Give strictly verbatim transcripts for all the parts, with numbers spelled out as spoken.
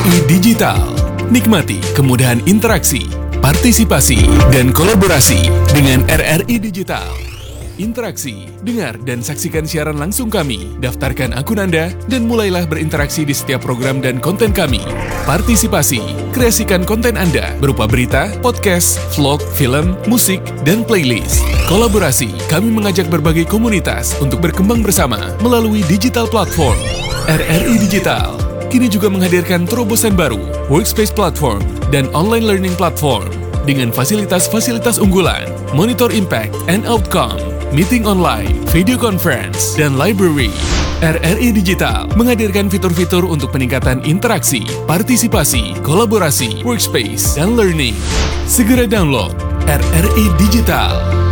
I Digital. Nikmati kemudahan interaksi, partisipasi, dan kolaborasi dengan R R I Digital. Interaksi, dengar dan saksikan siaran langsung kami, daftarkan akun Anda, dan mulailah berinteraksi di setiap program dan konten kami. Partisipasi, kreasikan konten Anda berupa berita, podcast, vlog, film, musik, dan playlist. Kolaborasi, kami mengajak berbagai komunitas untuk berkembang bersama melalui digital platform. R R I Digital kini juga menghadirkan terobosan baru, workspace platform, dan online learning platform dengan fasilitas-fasilitas unggulan, monitor impact and outcome, meeting online, video conference, dan library. R R I Digital menghadirkan fitur-fitur untuk peningkatan interaksi, partisipasi, kolaborasi, workspace, dan learning. Segera download R R I Digital.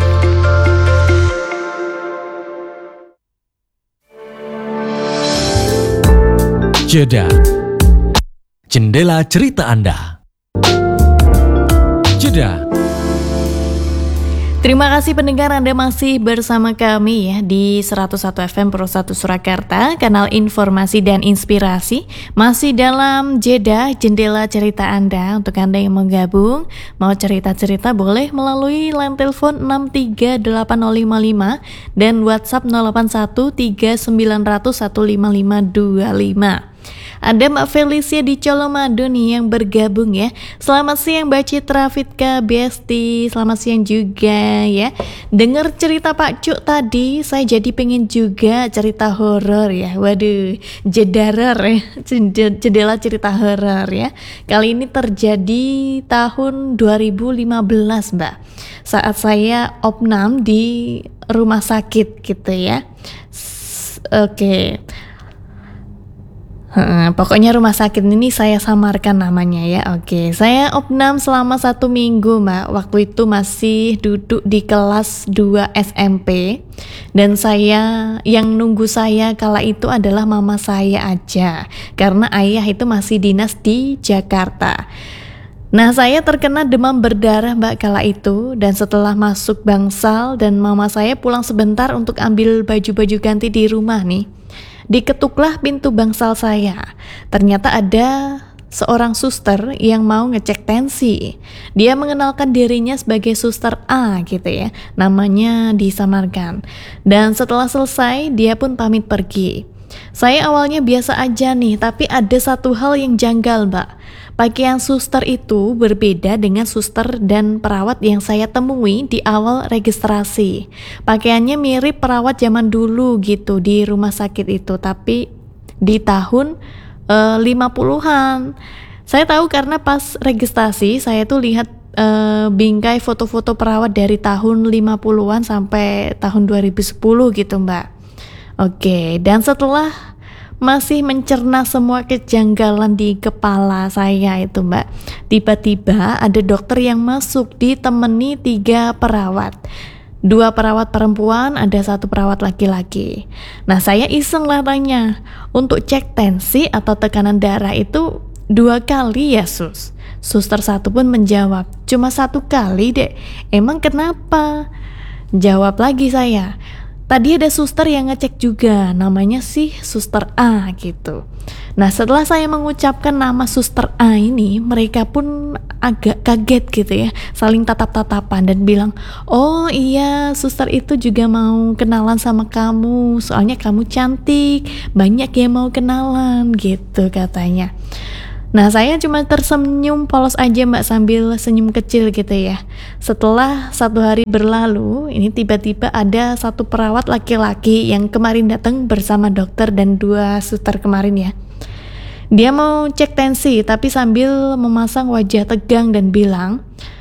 Jeda, jendela cerita Anda. Jeda. Terima kasih pendengar, Anda masih bersama kami ya di seratus satu F M Pro satu Surakarta, kanal informasi dan inspirasi. Masih dalam jeda jendela cerita Anda. Untuk Anda yang mau gabung, mau cerita-cerita boleh melalui line telepon enam tiga delapan nol lima lima dan WhatsApp nol delapan satu tiga sembilan nol nol satu lima lima dua lima. Ada Mbak Felicia di Colomadu nih yang bergabung ya. Selamat siang Mbak Citra Fitka Besti. Selamat siang juga ya. Dengar cerita Pak Cuk tadi, saya jadi pengen juga cerita horor ya. Waduh, jedarer ya. Jendela cerita horor ya. Kali ini terjadi tahun dua ribu lima belas Mbak. Saat saya opnam di rumah sakit gitu ya. Oke. Okay. Hmm, pokoknya rumah sakit ini saya samarkan namanya ya. Oke, saya opnam selama satu minggu Mbak. Waktu itu masih duduk di kelas dua S M P. Dan saya, yang nunggu saya kala itu adalah mama saya aja, karena ayah itu masih dinas di Jakarta. Nah, saya terkena demam berdarah Mbak kala itu. Dan setelah masuk bangsal dan mama saya pulang sebentar untuk ambil baju-baju ganti di rumah nih, diketuklah pintu bangsal saya. Ternyata ada seorang suster yang mau ngecek tensi. Dia mengenalkan dirinya sebagai suster A gitu ya, namanya disamarkan. Dan setelah selesai dia pun pamit pergi. Saya awalnya biasa aja nih, tapi ada satu hal yang janggal Mbak. Pakaian suster itu berbeda dengan suster dan perawat yang saya temui di awal registrasi. Pakaiannya mirip perawat zaman dulu gitu di rumah sakit itu, tapi di tahun uh, lima puluhan. Saya tahu karena pas registrasi saya tuh lihat uh, bingkai foto-foto perawat dari tahun lima puluhan sampai tahun dua ribu sepuluh gitu Mbak. Oke, dan setelah masih mencerna semua kejanggalan di kepala saya itu Mbak, tiba-tiba ada dokter yang masuk ditemani tiga perawat. Dua perawat perempuan, ada satu perawat laki-laki. Nah, saya iseng lah tanya, untuk cek tensi atau tekanan darah itu dua kali ya sus? Suster satu pun menjawab, cuma satu kali dek. Emang kenapa? Jawab lagi saya, tadi ada suster yang ngecek juga, namanya sih suster A gitu. Nah, setelah saya mengucapkan nama suster A ini, mereka pun agak kaget gitu ya, saling tatap-tatapan dan bilang, oh iya, suster itu juga mau kenalan sama kamu, soalnya kamu cantik, banyak yang mau kenalan gitu katanya. Nah, saya cuma tersenyum polos aja Mbak, sambil senyum kecil gitu ya. Setelah satu hari berlalu, ini tiba-tiba ada satu perawat laki-laki yang kemarin datang bersama dokter dan dua suster kemarin ya. Dia mau cek tensi tapi sambil memasang wajah tegang dan bilang,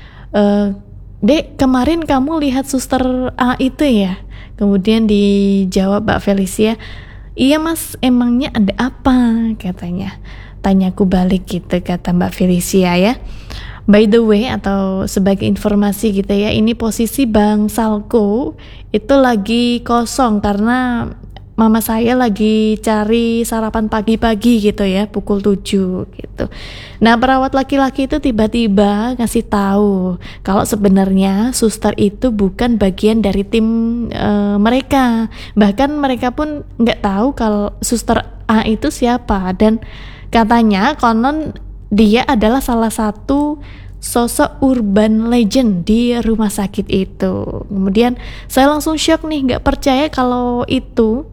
e, Dek, kemarin kamu lihat suster A itu ya? Kemudian dijawab Mbak Felicia, iya mas, emangnya ada apa? Katanya. Tanyaku balik gitu, kata Mbak Felicia ya. By the way, atau sebagai informasi gitu ya, ini posisi bangsalku itu lagi kosong karena mama saya lagi cari sarapan pagi-pagi gitu ya, pukul tujuh gitu. Nah, perawat laki-laki itu tiba-tiba ngasih tahu kalau sebenarnya suster itu bukan bagian dari tim e, mereka. Bahkan mereka pun nggak tahu kalau suster A itu siapa, dan katanya konon dia adalah salah satu sosok urban legend di rumah sakit itu. Kemudian saya langsung shock nih, nggak percaya kalau itu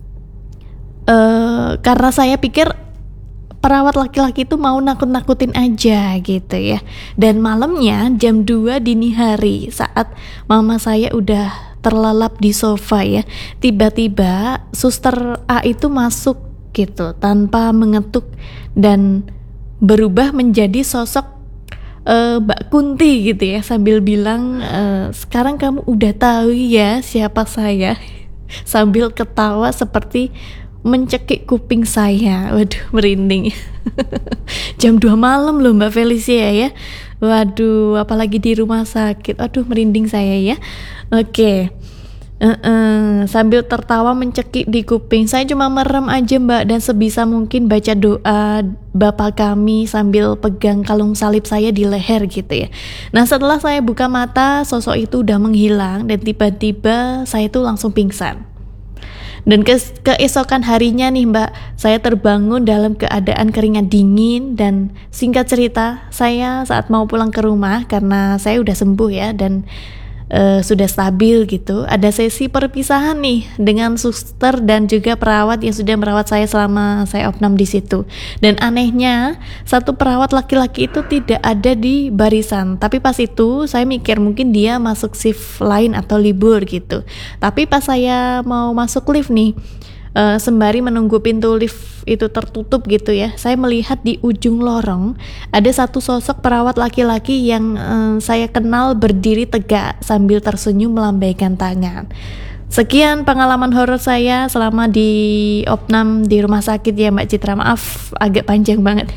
uh, karena saya pikir perawat laki-laki itu mau nakut-nakutin aja gitu ya. Dan malamnya jam dua dini hari saat mama saya udah terlelap di sofa ya, tiba-tiba suster A itu masuk gitu tanpa mengetuk dan berubah menjadi sosok Uh, Mbak Kunti gitu ya, sambil bilang uh, sekarang kamu udah tahu ya siapa saya, sambil ketawa seperti mencekik kuping saya. Waduh, merinding. Jam dua malam loh Mbak Felicia ya. Waduh, apalagi di rumah sakit. Aduh, merinding saya ya. Oke. Okay. Uh-uh, sambil tertawa mencekik di kuping. Saya cuma merem aja Mbak, dan sebisa mungkin baca doa Bapa Kami sambil pegang kalung salib saya di leher gitu ya. Nah, setelah saya buka mata, sosok itu udah menghilang dan tiba-tiba saya tuh langsung pingsan. Dan ke- keesokan harinya nih Mbak, saya terbangun dalam keadaan keringat dingin. Dan singkat cerita, saya saat mau pulang ke rumah karena saya udah sembuh ya dan Uh, sudah stabil gitu, ada sesi perpisahan nih dengan suster dan juga perawat yang sudah merawat saya selama saya opnam di situ. Dan anehnya, satu perawat laki-laki itu tidak ada di barisan. Tapi pas itu saya mikir mungkin dia masuk shift lain atau libur gitu. Tapi pas saya mau masuk lift nih, Uh, sembari menunggu pintu lift itu tertutup gitu ya, saya melihat di ujung lorong ada satu sosok perawat laki-laki yang uh, saya kenal berdiri tegak sambil tersenyum melambaikan tangan. Sekian pengalaman horor saya selama di opnam di rumah sakit ya Mbak Citra. Maaf agak panjang banget.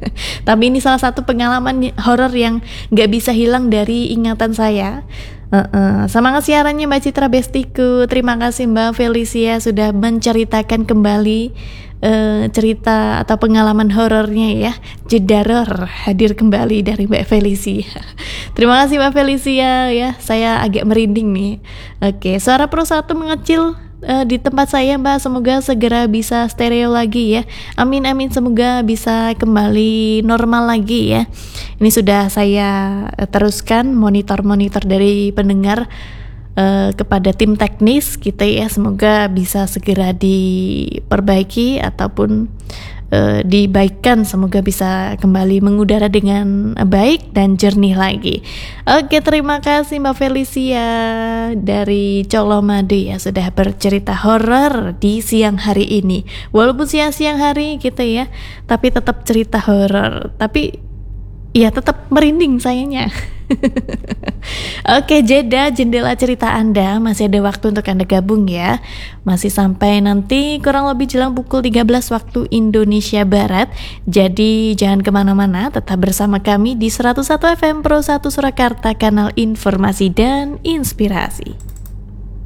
Tapi ini salah satu pengalaman horor yang gak bisa hilang dari ingatan saya. Uh-uh. Semangat siarannya Mbak Citra bestiku. Terima kasih Mbak Felicia sudah menceritakan kembali uh, cerita atau pengalaman horornya ya. Jedaror hadir kembali dari Mbak Felicia. Terima kasih Mbak Felicia ya. Saya agak merinding nih. Oke, suara Pro satu mengecil uh, di tempat saya Mbak. Semoga segera bisa stereo lagi ya. Amin amin, semoga bisa kembali normal lagi ya. Ini sudah saya uh, teruskan monitor-monitor dari pendengar uh, kepada tim teknis kita ya. Semoga bisa segera diperbaiki ataupun uh, dibaikkan. Semoga bisa kembali mengudara dengan baik dan jernih lagi. Oke, terima kasih Mbak Felicia dari Colomadu ya, sudah bercerita horor di siang hari ini. Walaupun siang-siang hari gitu ya, tapi tetap cerita horor. Tapi ya tetap merinding sayangnya. Oke, jeda jendela cerita Anda, masih ada waktu untuk Anda gabung ya. Masih sampai nanti kurang lebih jelang pukul tiga belas waktu Indonesia Barat. Jadi jangan kemana-mana, tetap bersama kami di seratus satu F M Pro satu Surakarta, kanal informasi dan inspirasi.